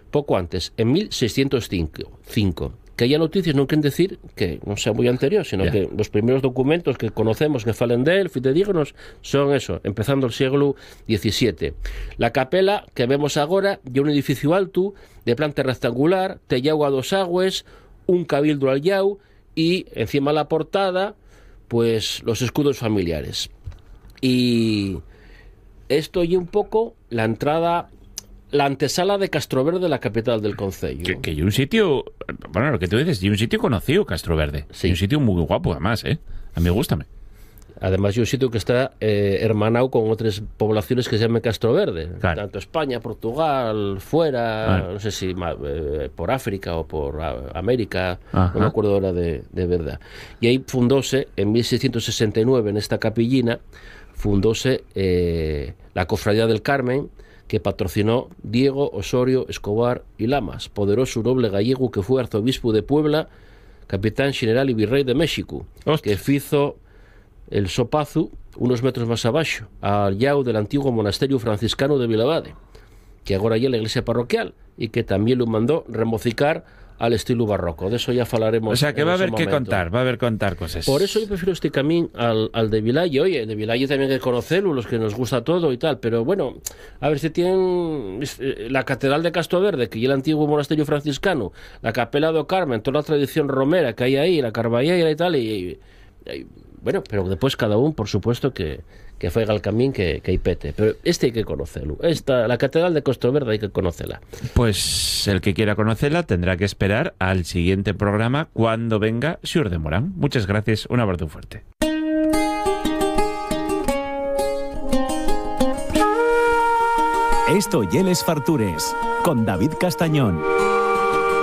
poco antes, en 1605. Que haya noticias non queren decir que non sea moi anterior, sino que os primeiros documentos que conocemos que falen del, fidedignos, son eso, empezando o século XVII. La capela que vemos agora é un edificio alto, de planta rectangular, tellao a dos agües, un cabildo al llau e encima la portada, pues los escudos familiares. Y esto y un poco la entrada, la antesala de Castroverde, la capital del concello. Que hay un sitio, bueno, lo que tú dices, hay un sitio conocido, Castroverde. Sí. Y un sitio muy guapo, además, ¿eh? A mí gústame. Además, hay un sitio que está hermanado con otras poblaciones que se llaman Castroverde. Claro. Tanto España, Portugal, fuera, no sé si por África o por América, Ajá. no me acuerdo ahora de verdad. Y ahí fundóse, en 1669, en esta capillina, fundóse la Cofradía del Carmen, que patrocinó Diego Osorio Escobar y Lamas, poderoso noble gallego que fue arzobispo de Puebla, capitán general y virrey de México, Hostia. que hizo el sopazo unos metros más abajo, al llau del antiguo monasterio franciscano de Vilabade, que agora é la iglesia parroquial, y que también lo mandó remocicar al estilo barroco. De eso ya falaremos. O sea, que va a haber que momento. contar, va a haber contar cosas. Por eso yo prefiero este camino al de Vilalle. Oye, de Vilalle también hay que conocerlo, los que nos gusta todo y tal, pero bueno, a ver si tienen la Catedral de Castroverde, que es el antiguo monasterio franciscano, la Capela do Carmen, toda la tradición romera que hay ahí, la Carballera y tal, y bueno, pero después cada uno, por supuesto, que faiga el camino que hay pete. Pero este hay que conocerlo. La Catedral de Castroverde hay que conocerla. Pues el que quiera conocerla tendrá que esperar al siguiente programa cuando venga Siur de Morán. Muchas gracias, un abrazo fuerte. Esto y Les Fartures, con David Castañón.